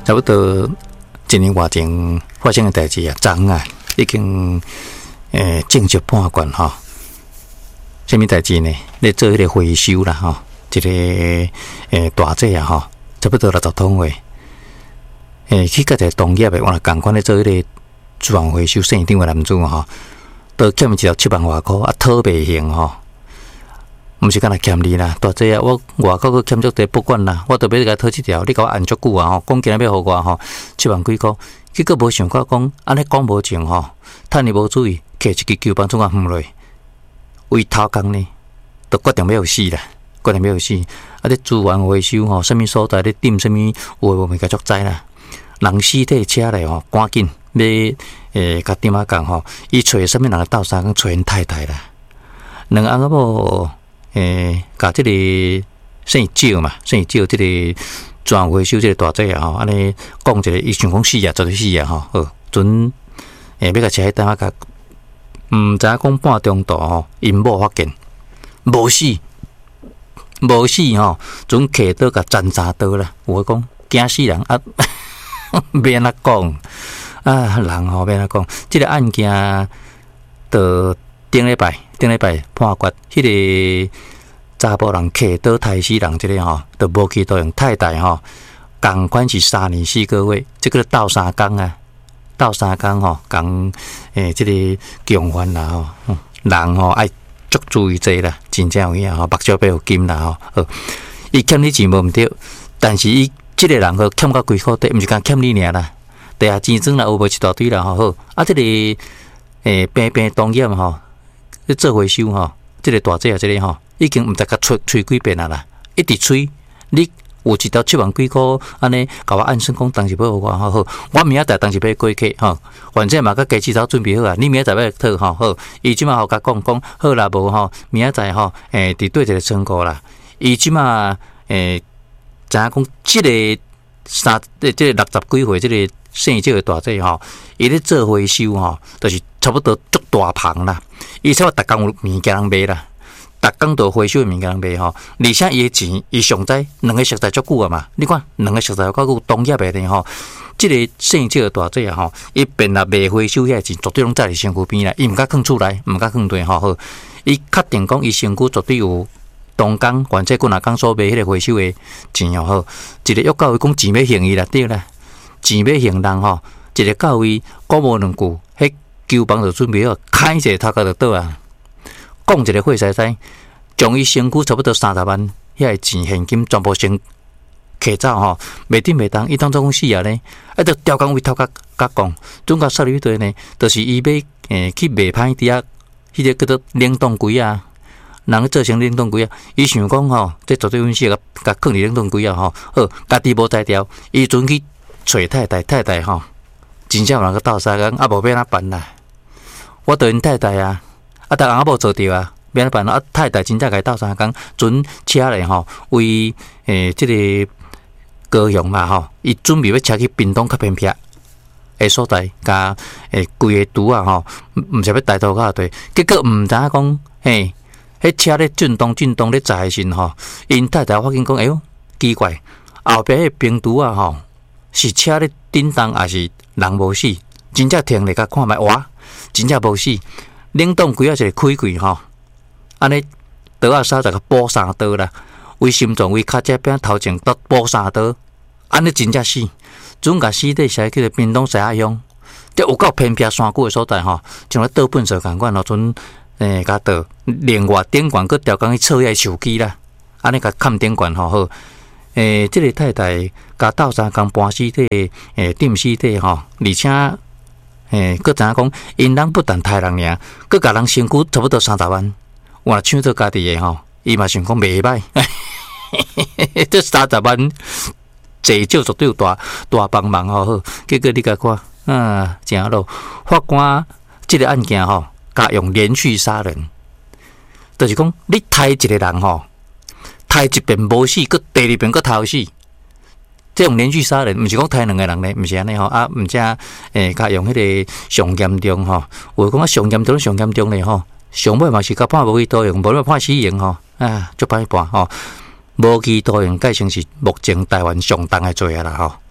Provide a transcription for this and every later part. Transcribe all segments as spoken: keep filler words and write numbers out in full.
差不多一年外前发生的代志啊，昨啊已经诶正式判决吼。什么代志呢？咧做迄个回收啦吼，一个诶大姐啊吼，差不多六十桶位，诶去甲一个同业的，我若共款咧做迄个资源回收现场的男主吼，都欠一条七万外箍，啊讨袂行吼。毋是干那欠你啦，大姐啊，我外口佫欠足多，不管啦，我特别甲讨这条，你甲我按足久啊吼，讲今日要互我吼七万几箍，结果无想到讲安尼讲无情吼，趁你无注意，摕一支球棒总啊远落，为头工呢，都决定要死啦，决定要死。啊，咧资源回收吼，什么所在咧抌什么，有诶无物件足知啦。人尸体车来吼，赶紧要诶，甲店仔讲吼，伊找什么人来斗相共，找因太太啦，两翁仔某。诶，甲即个姓赵嘛，姓赵即个转回收即个大姐啊，吼，安尼讲一个，伊想讲死啊，绝对死啊，吼，好，准诶，要甲车等下甲，毋知影讲半中途吼，因某发现无死，无死吼，准摕刀甲斩三刀啦，有诶讲惊死人啊，要安怎讲啊？人吼要安怎讲？即个案件的顶礼拜。顶礼拜判决，迄、那个查甫人摕刀杀死人，即个吼，就无期徒刑。太太吼，共款是三年四个月，即个斗三工啊，斗三工吼，共诶，即、这个共犯啦吼，人吼爱足注意这啦，真正有影吼，目睭要有金啦吼。好，伊欠你钱无毋对，但是伊即个人吼欠到几箍地，毋是讲欠你尔啦，地下钱庄啦有无一大堆啦吼。好，啊，即、这个诶，平平当业吼。咧做回收吼，即、这个大姐啊，即、这个吼，已经毋知甲吹吹几遍啊啦，一直吹。你有一条七万几箍，安尼甲我按算讲，当时要互我吼好，我明仔载当时要过去吼，反正嘛甲家己头准备好啊。你明仔载要讨吼好，伊即马互甲讲讲好啦，无吼明仔载吼诶，伫对一个成果啦。伊即马诶，知影讲即个三即、这个六十几岁即个姓即个大姐吼，伊咧做回收吼，就是差不多足大棚啦。伊说逐工有物件人卖啦，逐工都回收的物件人卖吼，而且伊的钱伊上知两个熟识足久啊嘛，你看两个熟识够有同业的呢吼，即、这个姓这个大姐啊吼，伊便若卖回收遐钱，绝对拢在伫身躯边啦，伊毋敢囥厝内，毋敢囥地吼好，伊确定讲伊身躯绝对有当工或者几若工所卖迄个回收的钱哦好，一个约到伊讲钱要还伊啦，对啦，钱要还人吼，一个到伊讲无两句，迄。球棒就准备好，开一个头壳就倒啊！讲一个会使使，将伊身躯差不多三十万遐个钱现金全部先摕走吼，袂顶袂当，伊当作讲死啊呢！啊，着调工位头壳甲讲，总甲说哩对呢，就是伊要诶去卖歹伫啊，迄个叫做冷冻柜啊，人做成冷冻柜啊，伊想讲吼，这绝对阮死甲甲放伫冷冻柜啊吼，好，家己无才调，伊准去找太太，太太吼。真正有人个斗相共，啊无要安怎办啦？我对因太太啊，啊，逐人啊无做着啊，要安怎办啊？太太真正甲伊斗相共，准车咧吼，为诶即、这个高雄嘛吼，伊准备要车去屏东较偏僻诶所在，甲诶规个拄啊吼，毋是要带到到对，结果毋知影讲，嘿，迄车咧震动震动咧载诶时吼，因太太发现讲，哎哟，奇怪，后壁迄冰拄啊吼，是车咧震动，还是？人无死，真正停咧，甲看觅哇，真正无死。冷冻柜啊，一个开柜吼，安尼刀啊杀就甲补三刀啦，为心脏为脚趾边头前都补三刀，安尼真正死。准甲尸体写去个屏东西仔乡，即有够偏僻山谷诶所在吼，像咧倒粪扫共款咯，准诶甲倒另外顶悬佫调工去测遐手机啦，安尼甲砍顶悬吼好。诶，即、这个太太甲斗相共搬尸体，诶，抌尸体吼，而且诶，佫知影讲，因人不但杀人尔，佫甲人身躯差不多三十万，我抢做家己诶吼，伊嘛想讲袂歹，这三十万，济少绝对有大大帮忙吼好，结果你甲看啊，正咯，法官即个案件吼，甲用连续杀人，就是讲你杀一个人吼。杀一遍无死，佮第二遍佮头死，这种连续杀人，毋是讲杀两个人咧，毋是安尼吼啊，毋则诶，甲用迄个上严重吼，有讲啊上严重上严重咧吼，上尾嘛是甲判无期徒刑，无判死刑吼，啊，足歹判吼，无期徒刑改成是目前台湾上重诶罪啊啦吼，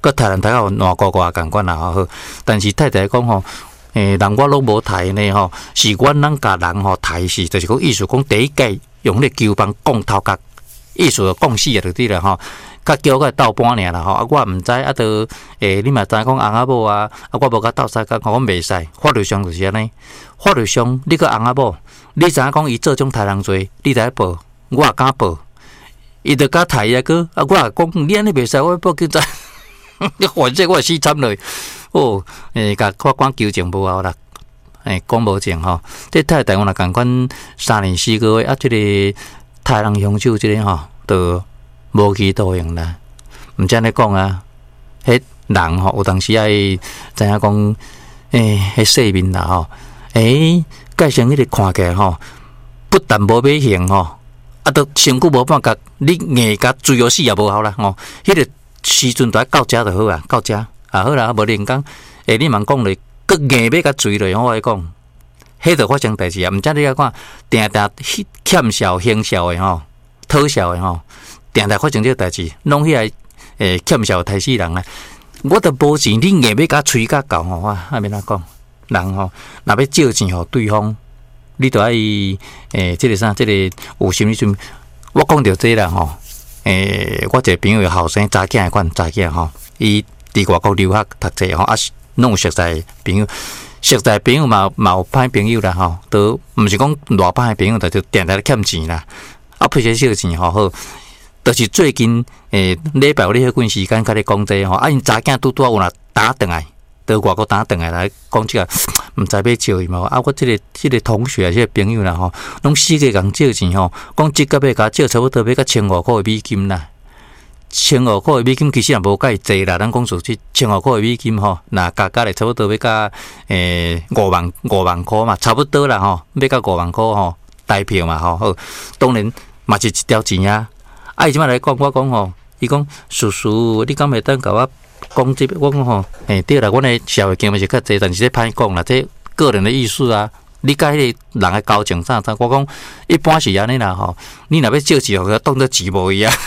个杀人台有烂糊糊共款啦吼。但是太太讲吼，诶，人我拢无杀呢吼，是阮咱甲人吼杀死，就是讲意思讲第一届用迄个球棒讲头壳，意思就讲死啊就对啦吼。甲叫个斗半尔啦吼，啊我毋知啊，都诶，你嘛知讲翁仔某啊，啊我无甲斗相共，我袂使。法律上就是安尼，法律上你个翁仔某，你知影讲伊做种杀人罪，你来报，我也敢报。伊就甲杀伊啊个，啊我也讲你安尼袂使，我报警察，你反正我死惨เลย哦，诶，甲法官纠正无效啦，诶，讲无正吼。这太台湾若共款三年四个月啊，即、这个杀人凶手即、这个吼，都。无期徒刑啦，毋知安尼讲啊，迄人吼有当时爱知影讲，诶、欸，迄世面啦吼，诶、欸，介绍迄个看起来吼，不但无买刑吼，啊，都身躯无半角，你硬甲追到死也无效啦吼。迄、那个时阵就到遮就好啊，到遮啊好啦，无连讲，诶、欸，你茫讲咧，佮硬要甲追落，我来讲，迄就发生代志啊，毋知你看，定定欠笑、轻笑的吼，讨笑的吼。定定发生这个代志，拢迄个诶欠笑杀死人啊！我都无钱，你硬要甲吹甲搞吼，我阿免哪讲？人吼，若要借钱互对方，你都爱诶，即、这个啥？即、这个有心理准备。我讲到这啦吼，诶，我一个朋友后生查囝诶款查囝吼，伊伫外国留学读册吼，啊是拢有熟识朋友，熟识朋友嘛嘛有歹朋友啦吼，都毋是讲偌歹朋友，就定定欠钱啦，啊，赔些小钱吼好。就是最近诶，礼拜有咧迄段时间，甲你讲这吼，啊，因查囝拄拄有若打转来，到外国打转来来讲即个，毋知要借伊嘛？啊，我即、这个即、这个同学啊，即、这个朋友啦吼，拢四个共借钱吼，讲即个要甲借差不多要甲千五块美金啦，千五块美金其实也无介济啦，咱讲说即千五块美金吼，那加加咧差不多要甲诶五万五万块嘛，差不多啦吼，要甲五万块吼台票嘛吼，好，当然嘛是一条钱啊。啊！伊即摆来讲，我讲吼，伊讲叔叔，你敢会当甲我讲即？我讲吼，诶，对啦，阮诶社会经验是较济，但是这歹讲啦，这个人的意思啊。你甲迄个人诶交情啥啥，我讲一般是安尼啦吼。你若要借钱，互当做钱无伊啊。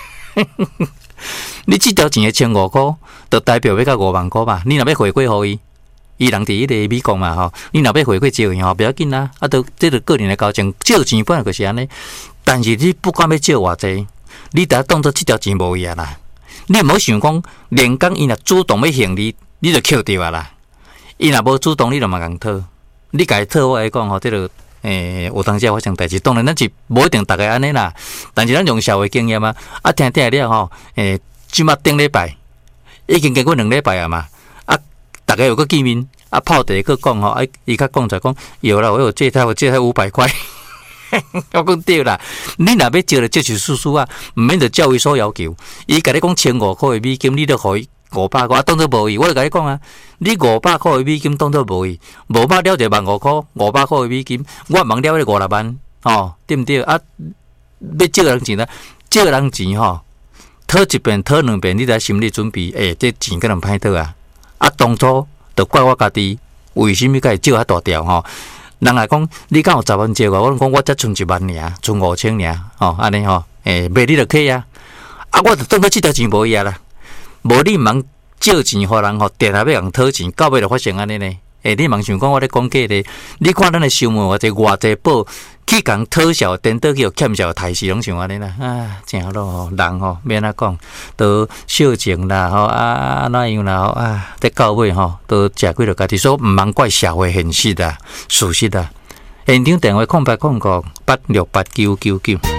你即条钱诶千五箍，就代表要甲五万箍嘛。你若要回馈互伊，伊人伫迄个美国嘛吼。你若要回馈借伊吼，不要紧啦。啊，都这个个人诶交情，借钱本来就是安尼。但是你不管要借偌济。你得当做这条钱无伊啊啦！你唔好想讲，连讲伊若主动要还你，你就扣掉啊啦！伊若无主动，你就嘛共讨。你家讨我来讲吼，这个诶，有当时发生代志，当然咱是无一定逐个安尼啦。但是咱用社会经验啊，啊听听了吼，诶，即马顶礼拜已经经过两礼拜啊嘛，啊，逐个有个见面，啊泡茶去讲吼，啊，伊较讲就讲，有啦，我有借他，我借他五百块。我讲对啦，你若要借了借是叔叔啊，毋免就照伊所要求。伊甲你讲千五块美金，你就互伊五百块，啊，当作无伊。我就甲你讲啊，你五百块美金当作无伊，五百了就万五块，五百块美金，我忙了迄五六万，哦，对毋对？啊，要借人钱啦，借人钱吼，讨一遍讨两遍，你才心理准备，诶、欸，这钱可能歹讨啊。啊，当初就怪我家己，为什么会借遐大条吼？人来讲，你敢有十万借我？我讲我才存一万尔，存五千尔，吼，安尼吼，诶，卖你就可以啊。啊，我就当作即条钱无伊啊啦。无你茫借钱互人吼，定下要人讨钱，到尾就发生安尼呢。诶，你茫想讲我咧讲假咧？你看咱诶新闻或者偌济报去共讨笑，颠倒去互欠笑杀死，拢像安尼啦。啊，真咯吼，人吼免安讲，都小情啦，吼啊哪样啦，吼啊，在到尾吼都食几落家己，所以毋茫怪社会现实啊，事实啊。现场电话空八空五八六八九九九。